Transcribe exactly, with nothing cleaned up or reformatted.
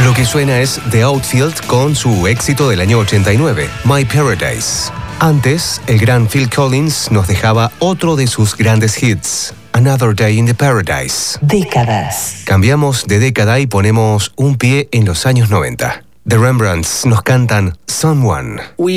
Lo que suena es The Outfield con su éxito del año ochenta y nueve, My Paradise. Antes, el gran Phil Collins nos dejaba otro de sus grandes hits, Another Day in the Paradise. Décadas. Cambiamos de década y ponemos un pie en los años noventa. The Rembrandts nos cantan Someone.